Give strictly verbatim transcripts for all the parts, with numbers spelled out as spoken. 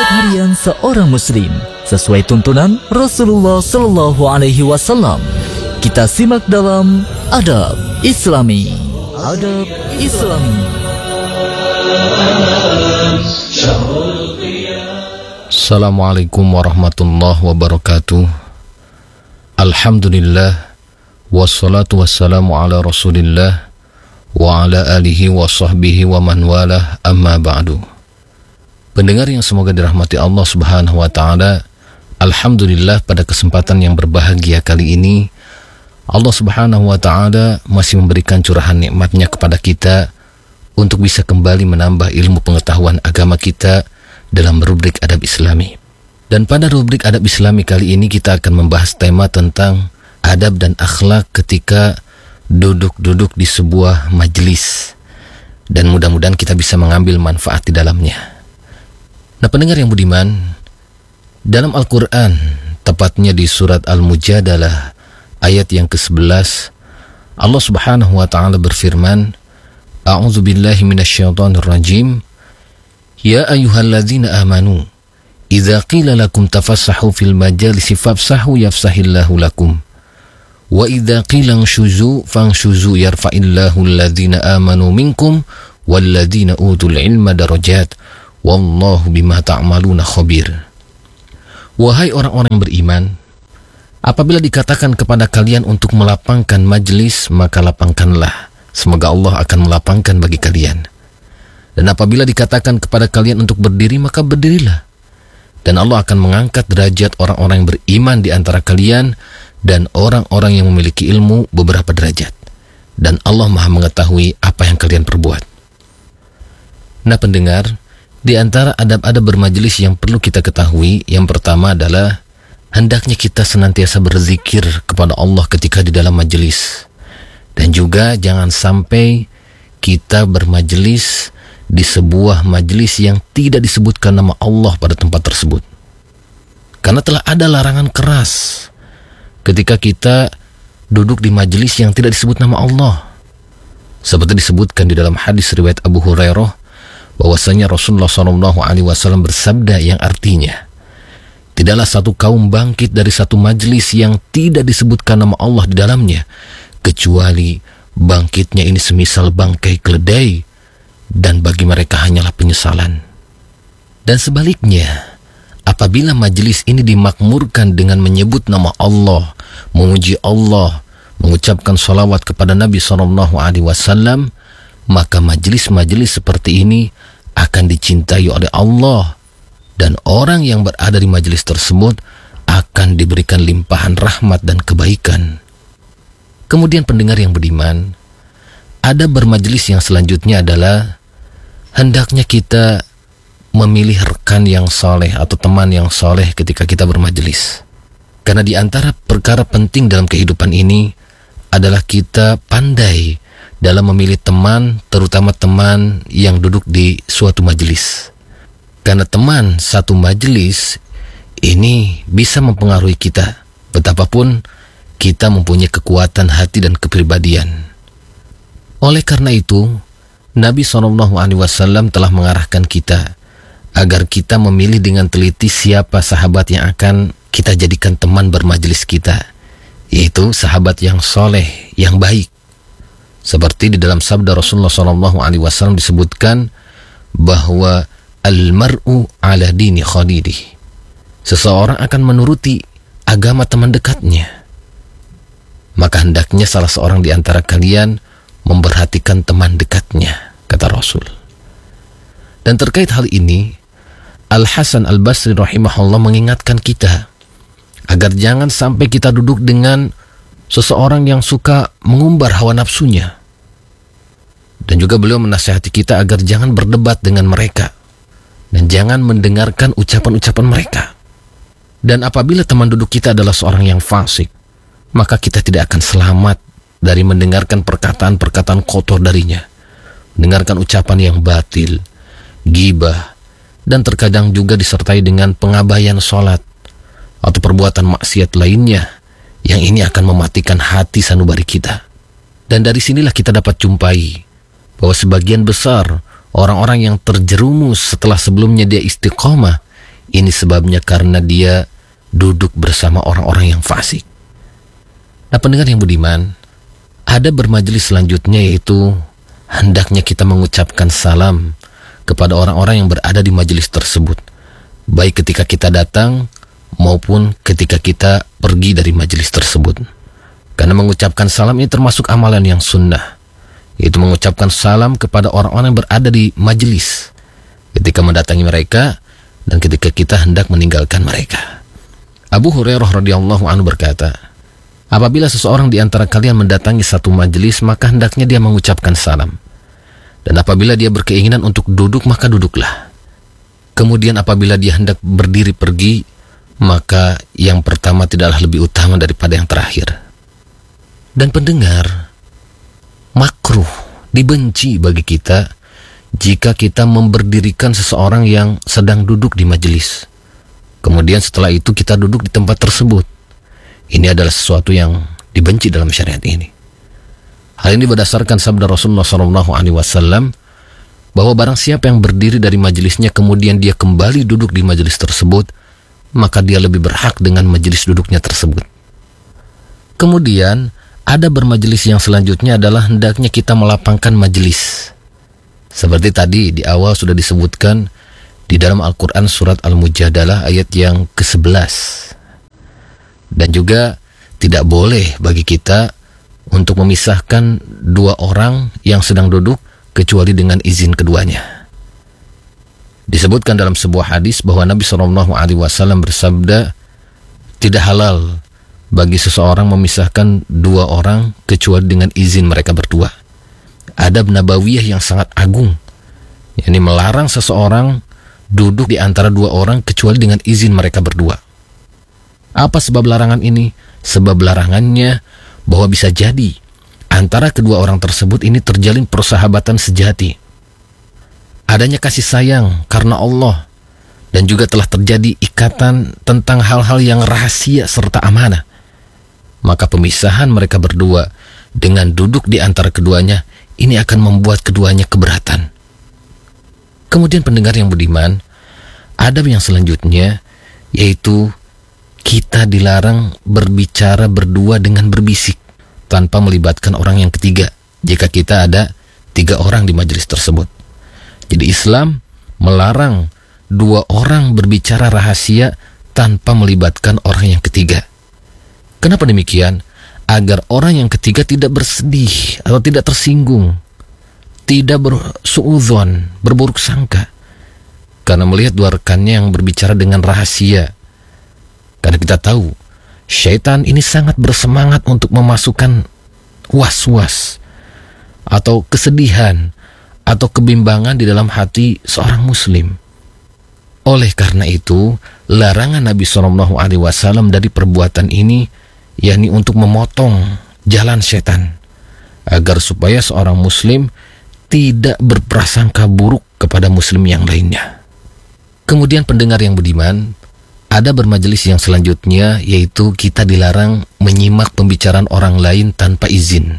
Adab harian seorang muslim sesuai tuntunan Rasulullah Sallallahu Alaihi Wasallam. Kita simak dalam Adab Islami. Adab Islami. Assalamualaikum warahmatullahi wabarakatuh. Alhamdulillah, wassalatu wassalamu ala rasulillah wa ala alihi wa sahbihi wa man walah, amma ba'du. Pendengar yang semoga dirahmati Allah subhanahu wa ta'ala, alhamdulillah pada kesempatan yang berbahagia kali ini Allah subhanahu wa ta'ala masih memberikan curahan nikmatnya kepada kita untuk bisa kembali menambah ilmu pengetahuan agama kita dalam rubrik Adab Islami. Dan pada rubrik Adab Islami kali ini kita akan membahas tema tentang adab dan akhlak ketika duduk-duduk di sebuah majelis, dan mudah-mudahan kita bisa mengambil manfaat di dalamnya. Nah, pendengar yang budiman, dalam Al-Quran, tepatnya di surat Al-Mujadalah ayat yang kesebelas, Allah subhanahu wa ta'ala berfirman, A'udzu billahi minasyaitonir rajim, Ya ayyuhalladzina amanu, idza qila lakum tafassahu fil majalisi fafsahu yafsahillahu lakum. Wa idza qila anshuzu fanshuzu yarfa'illahu alladhina amanu minkum walladhina utul ilma darajat wallahu bima ta'maluna khabir. Wahai orang-orang yang beriman, apabila dikatakan kepada kalian untuk melapangkan majlis, maka lapangkanlah. Semoga Allah akan melapangkan bagi kalian. Dan apabila dikatakan kepada kalian untuk berdiri, maka berdirilah. Dan Allah akan mengangkat derajat orang-orang yang beriman di antara kalian dan orang-orang yang memiliki ilmu beberapa derajat. Dan Allah Maha mengetahui apa yang kalian perbuat. Nah, pendengar, di antara adab-adab bermajelis yang perlu kita ketahui, yang pertama adalah hendaknya kita senantiasa berzikir kepada Allah ketika di dalam majelis. Dan juga jangan sampai kita bermajelis di sebuah majelis yang tidak disebutkan nama Allah pada tempat tersebut. Karena telah ada larangan keras ketika kita duduk di majelis yang tidak disebut nama Allah. Seperti disebutkan di dalam hadis riwayat Abu Hurairah, bahwasanya Rasulullah shallallahu alaihi wasallam bersabda yang artinya, tidaklah satu kaum bangkit dari satu majelis yang tidak disebutkan nama Allah di dalamnya, kecuali bangkitnya ini semisal bangkai keledai, dan bagi mereka hanyalah penyesalan. Dan sebaliknya, apabila majelis ini dimakmurkan dengan menyebut nama Allah, memuji Allah, mengucapkan salawat kepada Nabi shallallahu alaihi wasallam, maka majelis-majelis seperti ini akan dicintai oleh Allah, dan orang yang berada di majelis tersebut akan diberikan limpahan rahmat dan kebaikan. Kemudian pendengar yang beriman, ada bermajelis yang selanjutnya adalah hendaknya kita memilih rekan yang soleh atau teman yang soleh ketika kita bermajelis. Karena di antara perkara penting dalam kehidupan ini adalah kita pandai dalam memilih teman, terutama teman yang duduk di suatu majelis. Karena teman satu majelis ini bisa mempengaruhi kita, betapapun kita mempunyai kekuatan hati dan kepribadian. Oleh karena itu, Nabi shallallahu alaihi wasallam telah mengarahkan kita agar kita memilih dengan teliti siapa sahabat yang akan kita jadikan teman bermajelis kita, yaitu sahabat yang soleh, yang baik. Seperti di dalam sabda Rasulullah shallallahu alaihi wasallam disebutkan bahwa al-mar'u ala dini khalidih, seseorang akan menuruti agama teman dekatnya. Maka hendaknya salah seorang di antara kalian memperhatikan teman dekatnya, kata Rasul. Dan terkait hal ini, Al-Hasan Al-Basri rahimahullah mengingatkan kita agar jangan sampai kita duduk dengan seseorang yang suka mengumbar hawa nafsunya. Dan juga beliau menasihati kita agar jangan berdebat dengan mereka dan jangan mendengarkan ucapan-ucapan mereka. Dan apabila teman duduk kita adalah seorang yang fasik, maka kita tidak akan selamat dari mendengarkan perkataan-perkataan kotor darinya, mendengarkan ucapan yang batil, ghibah, dan terkadang juga disertai dengan pengabaian sholat atau perbuatan maksiat lainnya yang ini akan mematikan hati sanubari kita. Dan dari sinilah kita dapat jumpai bahwa sebagian besar orang-orang yang terjerumus setelah sebelumnya dia istiqomah, ini sebabnya karena dia duduk bersama orang-orang yang fasik. Nah, pendengar yang budiman, ada bermajelis selanjutnya, yaitu hendaknya kita mengucapkan salam kepada orang-orang yang berada di majelis tersebut, baik ketika kita datang maupun ketika kita pergi dari majelis tersebut. Karena mengucapkan salam ini termasuk amalan yang sunnah, yaitu mengucapkan salam kepada orang-orang yang berada di majelis ketika mendatangi mereka dan ketika kita hendak meninggalkan mereka. Abu Hurairah radhiyallahu anhu berkata, apabila seseorang di antara kalian mendatangi satu majelis, maka hendaknya dia mengucapkan salam. Dan apabila dia berkeinginan untuk duduk, maka duduklah. Kemudian apabila dia hendak berdiri pergi, maka yang pertama tidaklah lebih utama daripada yang terakhir. Dan pendengar, makruh, dibenci bagi kita jika kita memberdirikan seseorang yang sedang duduk di majelis. Kemudian setelah itu kita duduk di tempat tersebut. Ini adalah sesuatu yang dibenci dalam syariat ini. Hal ini berdasarkan sabda Rasulullah shallallahu alaihi wasallam bahwa barang siapa yang berdiri dari majelisnya kemudian dia kembali duduk di majelis tersebut, maka dia lebih berhak dengan majelis duduknya tersebut. Kemudian ada bermajelis yang selanjutnya adalah hendaknya kita melapangkan majelis. Seperti tadi di awal sudah disebutkan di dalam Al-Quran surat Al-Mujadalah ayat yang kesebelas. Dan juga tidak boleh bagi kita untuk memisahkan dua orang yang sedang duduk kecuali dengan izin keduanya. Disebutkan dalam sebuah hadis bahwa Nabi shallallahu alaihi wasallam bersabda, tidak halal bagi seseorang memisahkan dua orang kecuali dengan izin mereka berdua. Adab nabawiyah yang sangat agung, yakni melarang seseorang duduk di antara dua orang kecuali dengan izin mereka berdua. Apa sebab larangan ini? Sebab larangannya bahwa bisa jadi antara kedua orang tersebut ini terjalin persahabatan sejati, adanya kasih sayang karena Allah, dan juga telah terjadi ikatan tentang hal-hal yang rahasia serta amanah. Maka pemisahan mereka berdua dengan duduk di antara keduanya ini akan membuat keduanya keberatan. Kemudian pendengar yang budiman, adab yang selanjutnya yaitu kita dilarang berbicara berdua dengan berbisik tanpa melibatkan orang yang ketiga jika kita ada tiga orang di majelis tersebut. Jadi Islam melarang dua orang berbicara rahasia tanpa melibatkan orang yang ketiga. Kenapa demikian? Agar orang yang ketiga tidak bersedih atau tidak tersinggung, tidak bersuudzon, berburuk sangka karena melihat dua rekannya yang berbicara dengan rahasia. Karena kita tahu syaitan ini sangat bersemangat untuk memasukkan was-was atau kesedihan atau kebimbangan di dalam hati seorang muslim. Oleh karena itu, larangan Nabi shallallahu alaihi wasallam dari perbuatan ini yakni untuk memotong jalan setan agar supaya seorang muslim tidak berprasangka buruk kepada muslim yang lainnya. Kemudian pendengar yang budiman, ada bermajelis yang selanjutnya yaitu kita dilarang menyimak pembicaraan orang lain tanpa izin.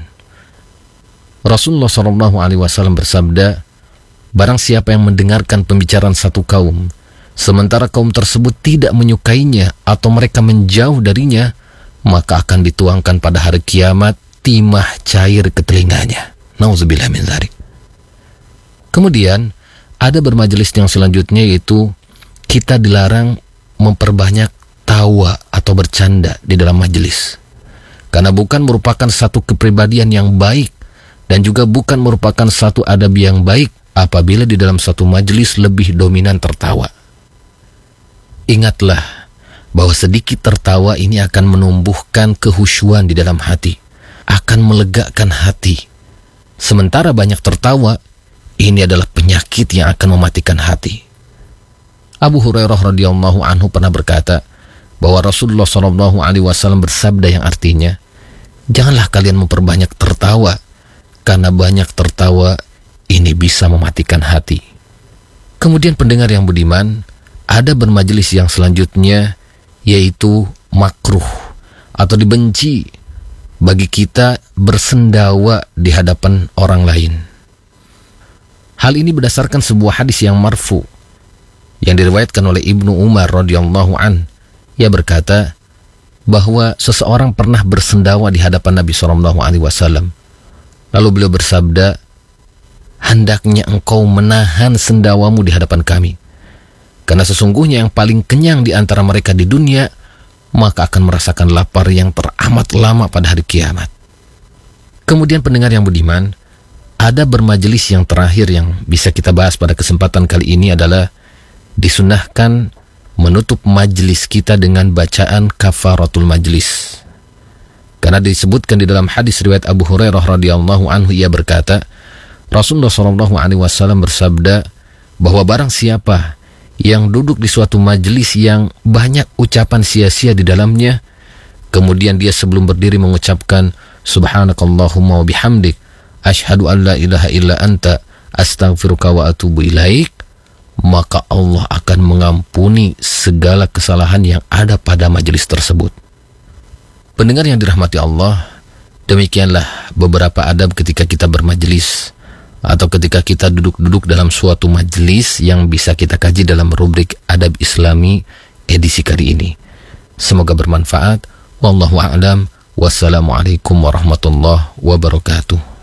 Rasulullah shallallahu alaihi wasallam bersabda, barang siapa yang mendengarkan pembicaraan satu kaum sementara kaum tersebut tidak menyukainya atau mereka menjauh darinya, maka akan dituangkan pada hari kiamat timah cair ke telinganya. Nauzubillah min dzalik. Kemudian ada bermajelis yang selanjutnya yaitu kita dilarang memperbanyak tawa atau bercanda di dalam majelis. Karena bukan merupakan satu kepribadian yang baik dan juga bukan merupakan satu adab yang baik apabila di dalam satu majelis lebih dominan tertawa. Ingatlah bahwa sedikit tertawa ini akan menumbuhkan kehusyuan di dalam hati, akan melegakan hati. Sementara banyak tertawa, ini adalah penyakit yang akan mematikan hati. Abu Hurairah radhiyallahu anhu pernah berkata bahwa Rasulullah shallallahu alaihi wasallam bersabda yang artinya, janganlah kalian memperbanyak tertawa, karena banyak tertawa ini bisa mematikan hati. Kemudian pendengar yang budiman, ada bermajelis yang selanjutnya yaitu makruh atau dibenci bagi kita bersendawa di hadapan orang lain. Hal ini berdasarkan sebuah hadis yang marfu yang diriwayatkan oleh Ibnu Umar radhiyallahu an. Ia berkata bahwa seseorang pernah bersendawa di hadapan Nabi shallallahu alaihi wasallam. Lalu beliau bersabda, hendaknya engkau menahan sendawamu di hadapan kami, karena sesungguhnya yang paling kenyang di antara mereka di dunia maka akan merasakan lapar yang teramat lama pada hari kiamat. Kemudian pendengar yang budiman, ada bermajelis yang terakhir yang bisa kita bahas pada kesempatan kali ini adalah disunahkan menutup majelis kita dengan bacaan kafaratul majlis. Karena disebutkan di dalam hadis riwayat Abu Hurairah radhiyallahu anhu, ia berkata, Rasulullah shallallahu alaihi wasallam bersabda bahwa barang siapa yang duduk di suatu majelis yang banyak ucapan sia-sia di dalamnya, kemudian dia sebelum berdiri mengucapkan subhanakallahumma wa bihamdik asyhadu an la ilaha illa anta astaghfiruka wa atubu ilaik, maka Allah akan mengampuni segala kesalahan yang ada pada majelis tersebut. Pendengar yang dirahmati Allah, demikianlah beberapa adab ketika kita bermajelis atau ketika kita duduk-duduk dalam suatu majelis yang bisa kita kaji dalam rubrik Adab Islami edisi kali ini. Semoga bermanfaat. Wallahu a'lam. Wassalamualaikum warahmatullahi wabarakatuh.